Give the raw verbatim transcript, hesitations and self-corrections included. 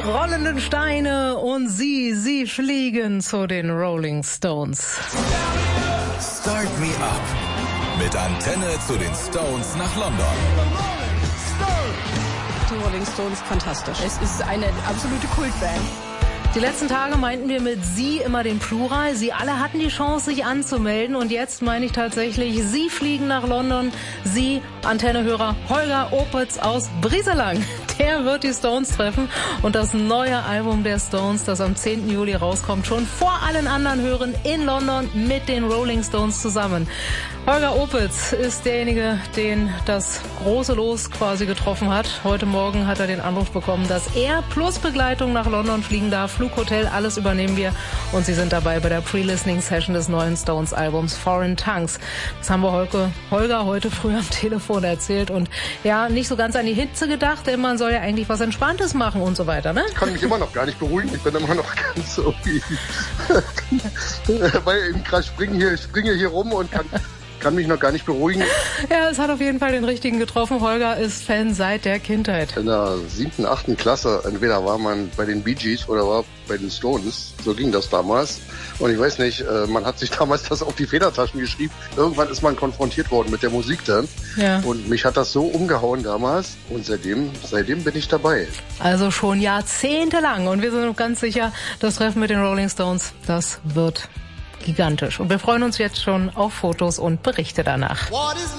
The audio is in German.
rollenden Steine und sie, sie fliegen zu den Rolling Stones. Start Me Up mit Antenne zu den Stones nach London. Die Rolling Stones, fantastisch. Es ist eine absolute Kultband. Die letzten Tage meinten wir mit Sie immer den Plural. Sie alle hatten die Chance, sich anzumelden. Und jetzt meine ich tatsächlich, Sie fliegen nach London. Sie, Antennehörer Holger Opitz aus Brieselang. Der wird die Stones treffen und das neue Album der Stones, das am zehnten Juli rauskommt, schon vor allen anderen hören in London mit den Rolling Stones zusammen. Holger Opitz ist derjenige, den das große Los quasi getroffen hat. Heute Morgen hat er den Anruf bekommen, dass er plus Begleitung nach London fliegen darf. Flughotel, alles übernehmen wir. Und Sie sind dabei bei der Pre-Listening-Session des neuen Stones-Albums Foreign Tongues. Das haben wir Holger, Holger heute früh am Telefon erzählt. Und ja, nicht so ganz an die Hitze gedacht, denn man soll ja eigentlich was Entspanntes machen und so weiter, ne? Ich kann mich immer noch gar nicht beruhigen. Ich bin immer noch ganz so wie... Weil ich gerade springe hier, ich springe hier rum und kann... kann mich noch gar nicht beruhigen. Ja, es hat auf jeden Fall den richtigen getroffen. Holger ist Fan seit der Kindheit. In der siebten, achten Klasse, entweder war man bei den Bee Gees oder war bei den Stones. So ging das damals. Und ich weiß nicht, man hat sich damals das auf die Federtaschen geschrieben. Irgendwann ist man konfrontiert worden mit der Musik dann. Ja. Und mich hat das so umgehauen damals. Und seitdem, seitdem bin ich dabei. Also schon jahrzehntelang. Und wir sind ganz sicher, das Treffen mit den Rolling Stones, das wird gigantisch. Und wir freuen uns jetzt schon auf Fotos und Berichte danach.